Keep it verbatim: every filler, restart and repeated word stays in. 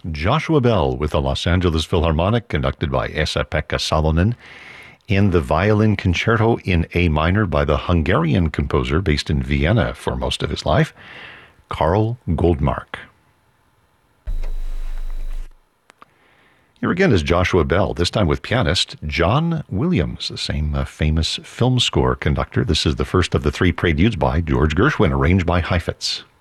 Joshua Bell with the Los Angeles Philharmonic, conducted by Esa-Pekka Salonen, and the Violin Concerto in A minor by the Hungarian composer based in Vienna for most of his life, Karl Goldmark. Here again is Joshua Bell, this time with pianist John Williams, the same uh, famous film score conductor. This is the first of the three preludes by George Gershwin, arranged by Heifetz.